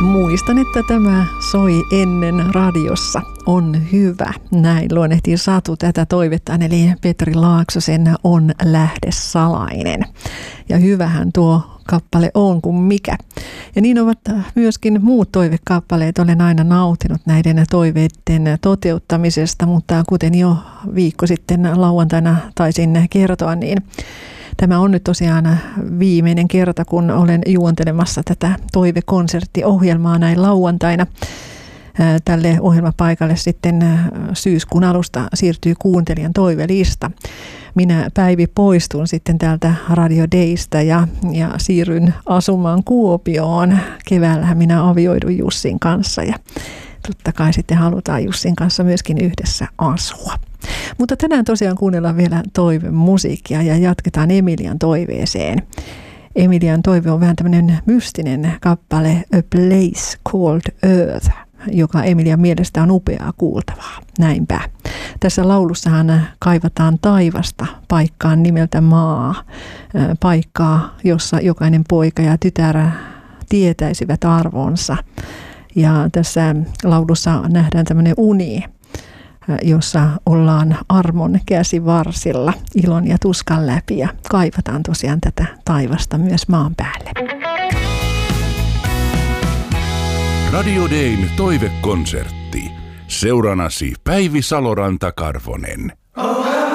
Muistan, että tämä soi ennen radiossa. On hyvä. Näin luonnehtii Satu tätä toivettaan, eli Petri Laaksosen On lähde salainen. Ja hyvähän tuo kappale on kuin mikä. Ja niin ovat myöskin muut toivekappaleet. Olen aina nautinut näiden toiveiden toteuttamisesta, mutta kuten jo viikko sitten lauantaina taisin kertoa, niin tämä on nyt tosiaan viimeinen kerta, kun olen juontelemassa tätä toivekonserttiohjelmaa näin lauantaina. Tälle ohjelmapaikalle sitten syyskuun alusta siirtyy kuuntelijan toivelista. Minä Päivi poistun sitten täältä Radio Daystä ja siirryn asumaan Kuopioon. Keväällähän minä avioidun Jussin kanssa ja totta kai sitten halutaan Jussin kanssa myöskin yhdessä asua. Mutta tänään tosiaan kuunnellaan vielä toivemusiikkia ja jatketaan Emilian toiveeseen. Emilian toive on vähän tämmöinen mystinen kappale A Place Called Earth, joka Emilian mielestä on upeaa kuultavaa. Näinpä. Tässä laulussahan kaivataan taivasta paikkaan nimeltä maa. Paikkaa, jossa jokainen poika ja tytär tietäisivät arvonsa. Ja tässä laulussa nähdään tämmöinen uni, jossa ollaan armon käsivarsilla ilon ja tuskan läpi ja kaivataan tosiaan tätä taivasta myös maan päälle. Radio Dayn toivekonsertti. Seuranasi Päivi Saloranta-Karvonen.